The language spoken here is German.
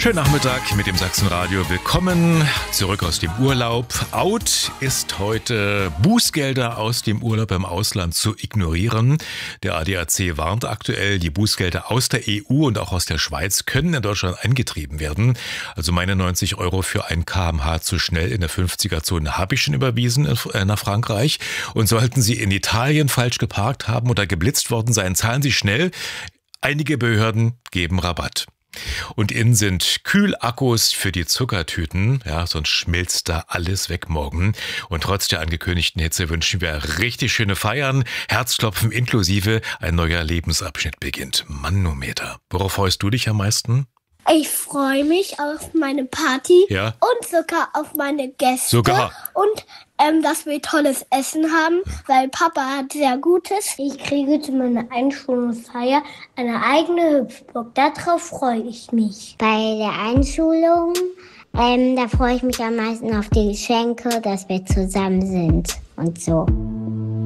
Schönen Nachmittag mit dem Sachsenradio. Willkommen zurück aus dem Urlaub. Out ist heute, Bußgelder aus dem Urlaub im Ausland zu ignorieren. Der ADAC warnt aktuell, die Bußgelder aus der EU und auch aus der Schweiz können in Deutschland eingetrieben werden. Also meine 90 € für ein km/h zu schnell in der 50er-Zone habe ich schon überwiesen nach Frankreich. Und sollten Sie in Italien falsch geparkt haben oder geblitzt worden sein, zahlen Sie schnell. Einige Behörden geben Rabatt. Und innen sind Kühlakkus für die Zuckertüten, ja, sonst schmilzt da alles weg morgen. Und trotz der angekündigten Hitze wünschen wir richtig schöne Feiern, Herzklopfen inklusive, ein neuer Lebensabschnitt beginnt. Manometer. Worauf freust du dich am meisten? Ich freue mich auf meine Party und sogar auf meine Gäste. Und dass wir tolles Essen haben, weil Papa hat sehr Gutes. Ich kriege zu meiner Einschulungsfeier eine eigene Hüpfburg. Darauf freue ich mich. Bei der Einschulung, da freue ich mich am meisten auf die Geschenke, dass wir zusammen sind und so.